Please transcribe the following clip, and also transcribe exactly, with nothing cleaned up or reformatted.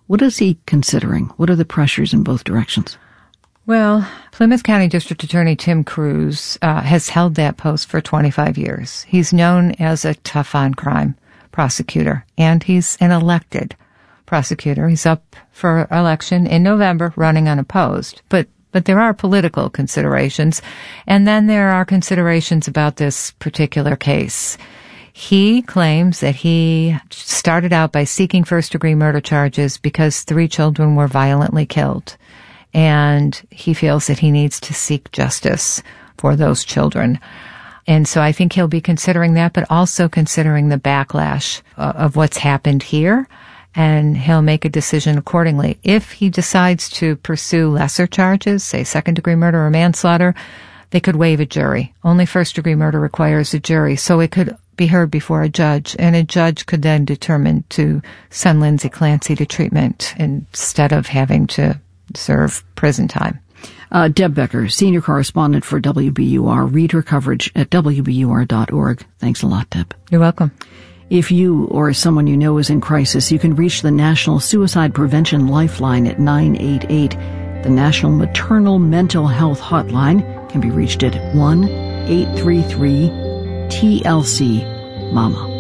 What is he considering? What are the pressures in both directions? Well, Plymouth County District Attorney Tim Cruz uh, has held that post for twenty-five years. He's known as a tough-on-crime prosecutor, and he's an elected prosecutor. He's up for election in November, running unopposed. But but there are political considerations, and then there are considerations about this particular case. He claims that he started out by seeking first-degree murder charges because three children were violently killed. And he feels that he needs to seek justice for those children. And so I think he'll be considering that, but also considering the backlash uh, of what's happened here. And he'll make a decision accordingly. If he decides to pursue lesser charges, say second-degree murder or manslaughter, they could waive a jury. Only first-degree murder requires a jury, so it could be heard before a judge, and a judge could then determine to send Lindsay Clancy to treatment instead of having to serve prison time. Uh, Deb Becker, senior correspondent for W B U R. Read her coverage at W B U R dot org. Thanks a lot, Deb. You're welcome. If you or someone you know is in crisis, you can reach the National Suicide Prevention Lifeline at nine eight eight. The National Maternal Mental Health Hotline can be reached at one eight three three T L C MAMA.